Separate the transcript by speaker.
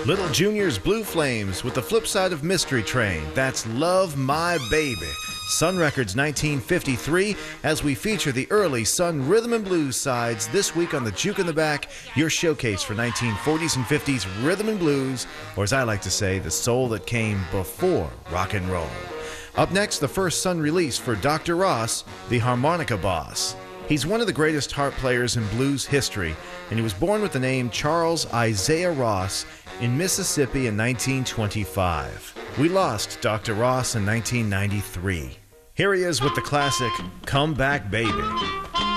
Speaker 1: Little Junior's Blue Flames with the flip side of Mystery Train. That's Love My Baby. Sun Records 1953, as we feature the early Sun rhythm and blues sides this week on the Juke in the Back, your showcase for 1940s and 50s rhythm and blues, or as I like to say, the soul that came before rock and roll. Up next, the first Sun release for Dr. Ross, the harmonica boss. He's one of the greatest harp players in blues history, and he was born with the name Charles Isaiah Ross in Mississippi in 1925. We lost Dr. Ross in 1993. Here he is with the classic Come Back Baby.